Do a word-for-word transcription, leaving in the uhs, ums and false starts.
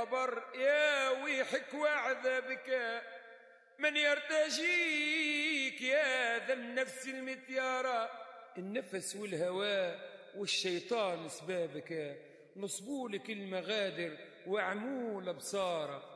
الخبر يا ويحك وعذابك، من يرتجيك يا ذا النفس المتيارة، النفس والهواء والشيطان سبابك، نصبولك المغادر وعمول بصارة،